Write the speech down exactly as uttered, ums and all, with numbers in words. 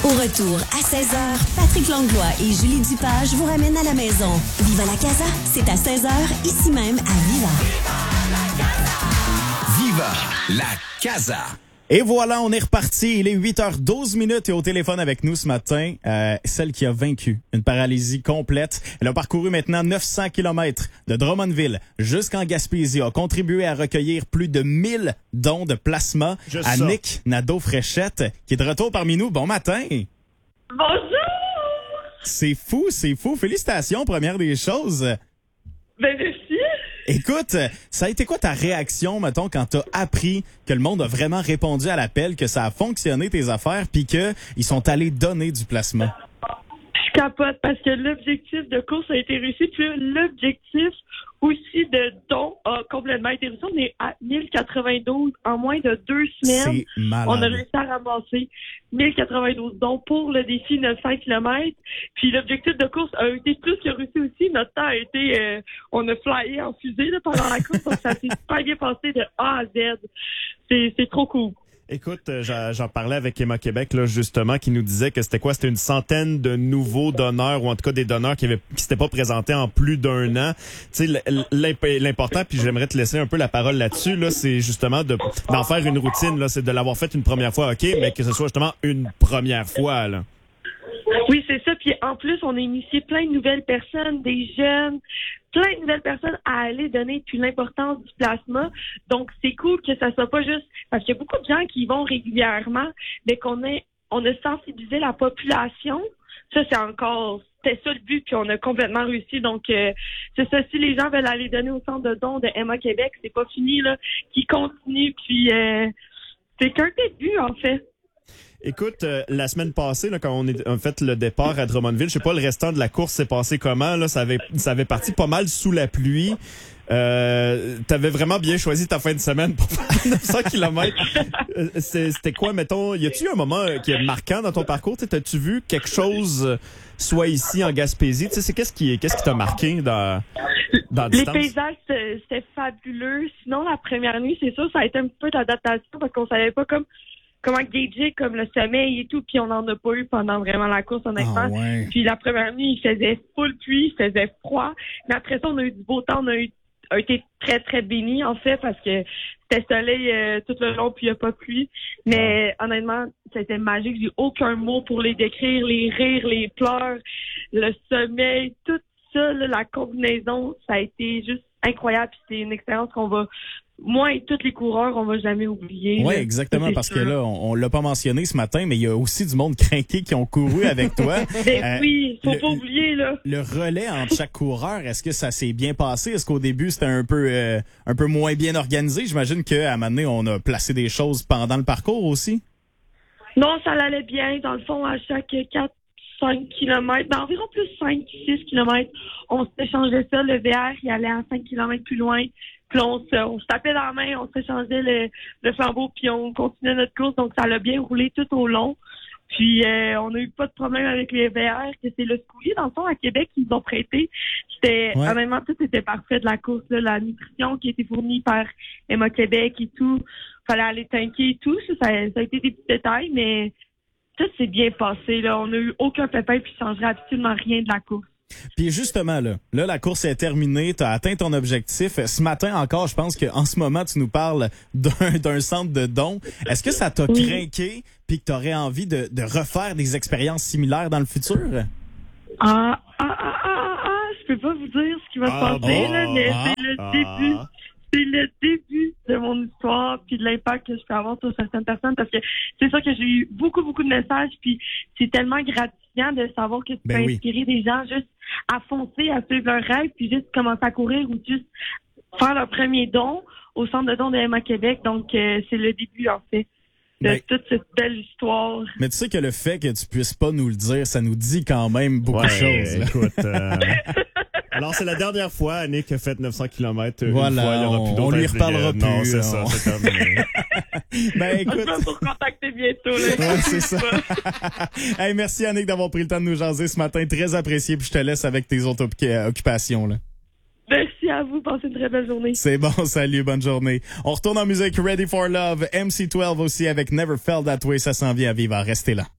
Au retour, à seize heures, Patrick Langlois et Julie Dupage vous ramènent à la maison. Viva la Casa, c'est à seize heures, ici même à Viva. Viva la Casa. Et voilà, on est reparti. Il est huit heures douze minutes et au téléphone avec nous ce matin, euh, celle qui a vaincu une paralysie complète. Elle a parcouru maintenant neuf cents kilomètres de Drummondville jusqu'en Gaspésie, a contribué à recueillir plus de mille dons de plasma. Juste à ça. Nick Nadeau-Fréchette, qui est de retour parmi nous. Bon matin! Bonjour! C'est fou, c'est fou. Félicitations, première des choses. Ben, merci. Écoute, ça a été quoi ta réaction, mettons, quand t'as appris que le monde a vraiment répondu à l'appel, que ça a fonctionné tes affaires, puis que ils sont allés donner du plasma? Je capote parce que l'objectif de course a été réussi, puis l'objectif aussi de don a complètement été réussi. On est à mille quatre-vingt-douze en moins de deux semaines. C'est malade. On a réussi à ramasser mille quatre-vingt-douze dons pour le défi neuf cents kilomètres. Puis l'objectif de course a été plus que réussi aussi. Notre temps a été, euh, on a flyé en fusée là, pendant la course, donc ça s'est super bien passé de A à Z. C'est, c'est trop cool. Écoute, euh, j'en, j'en parlais avec Emma Québec, là, justement, qui nous disait que c'était quoi? C'était une centaine de nouveaux donneurs, ou en tout cas des donneurs qui avaient, qui s'étaient pas présentés en plus d'un an. Tu sais, l'imp- l'important, puis j'aimerais te laisser un peu la parole là-dessus, là, c'est justement de, d'en faire une routine, là. C'est de l'avoir fait une première fois, OK, mais que ce soit justement une première fois, là. Oui, c'est ça. Puis en plus, on a initié plein de nouvelles personnes, des jeunes, plein de nouvelles personnes à aller donner puis l'importance du plasma. Donc, c'est cool que ça soit pas juste parce qu'il y a beaucoup de gens qui y vont régulièrement, mais qu'on ait, on a sensibilisé la population. Ça, c'est encore, c'était ça le but, puis on a complètement réussi. Donc, euh, c'est ça. Si les gens veulent aller donner au centre de dons de Emma Québec, c'est pas fini là, qui continue. Puis, euh, c'est qu'un début en fait. Écoute, euh, la semaine passée, là, quand on est en fait le départ à Drummondville, je sais pas le restant de la course s'est passé comment. Là, ça avait, ça avait parti pas mal sous la pluie. Euh, t'avais vraiment bien choisi ta fin de semaine pour faire neuf cents kilomètres. Euh, c'est- C'était quoi, mettons, y a-tu eu un moment euh, qui est marquant dans ton parcours? T'sais, t'as-tu vu quelque chose, euh, soit ici en Gaspésie? Tu sais, c'est qu'est-ce qui, qu'est-ce qui t'a marqué dans, dans la Les distance? paysages, c'était c'était fabuleux. Sinon, la première nuit, c'est sûr, ça a été un petit peu d'adaptation parce qu'on savait pas comme comment gager comme le sommeil et tout, puis on n'en a pas eu pendant vraiment la course, honnêtement. Ah ouais. Puis la première nuit, il faisait full pluie, il faisait froid. Mais après ça, on a eu du beau temps, on a eu a été très, très béni, en fait, parce que c'était soleil euh, tout le long, puis il n'y a pas plu. Mais honnêtement, c'était magique. J'ai aucun mot pour les décrire, les rires, les pleurs, le sommeil, tout ça, là, la combinaison, ça a été juste incroyable. Puis c'est une expérience qu'on va, moi et tous les coureurs, on va jamais oublier. Oui, là. exactement, Ça, c'est parce sûr. que là, on, on l'a pas mentionné ce matin, mais il y a aussi du monde crinqué qui ont couru avec toi. Ben Euh, oui, faut le- pas oublier, là. Le relais entre chaque coureur, est-ce que ça s'est bien passé? Est-ce qu'au début, c'était un peu euh, un peu moins bien organisé? J'imagine qu'à un moment donné, on a placé des choses pendant le parcours aussi. Non, ça allait bien. Dans le fond, à chaque quatre cinq kilomètres, ben, environ plus cinq six kilomètres, on s'échangeait ça. Le V R, il allait à cinq kilomètres plus loin. Puis on se, on se tapait dans la main, on s'échangeait le, le flambeau, puis on continuait notre course. Donc, ça a bien roulé tout au long. Puis, euh, on n'a eu pas de problème avec les V R, que c'est le scoulier, dans le fond, à Québec, qu'ils nous ont prêté. C'était, Ouais. honnêtement, tout était parfait de la course, là. La nutrition qui a été fournie par Emma Québec et tout. Fallait aller tanker et tout. Ça, ça, ça a été des petits détails, mais tout s'est bien passé, là. On n'a eu aucun pépin, puis ça changerait absolument rien de la course. Puis justement, là, là, la course est terminée, tu as atteint ton objectif. Ce matin encore, je pense qu'en ce moment, tu nous parles d'un, d'un centre de dons. Est-ce que ça t'a Oui. craqué puis que tu aurais envie de, de refaire des expériences similaires dans le futur? Ah, ah, ah, ah, ah, je peux pas vous dire ce qui va Ah, se passer, bon, là, mais ah, c'est le ah. début. C'est le début de mon histoire puis de l'impact que je peux avoir sur certaines personnes parce que c'est sûr que j'ai eu beaucoup, beaucoup de messages puis c'est tellement gratifiant de savoir que tu Ben peux oui. inspirer des gens juste à foncer, à suivre leur rêve puis juste commencer à courir ou juste faire leur premier don au centre de dons de Emma Québec. Donc, euh, c'est le début, en fait, de Ben- toute cette belle histoire. Mais tu sais que le fait que tu puisses pas nous le dire, ça nous dit quand même beaucoup Ouais, de choses. là. écoute, euh, alors, c'est la dernière fois, Annick a fait neuf cents kilomètres. Une Voilà, fois, il y aura on- plus d'autres on lui incidents. reparlera plus, Non, c'est on- ça, c'est terminé. Ben On écoute, va vous recontacter bientôt. Là. ouais, c'est ça. Hey, merci Annick d'avoir pris le temps de nous jaser ce matin. Très apprécié. Puis je te laisse avec tes autres occu- occupations. Là. Merci à vous. Passez une très belle journée. C'est bon, salut, bonne journée. On retourne en musique Ready for Love, M C douze aussi avec Never Felt That Way. Ça s'en vient à vivre. Restez là.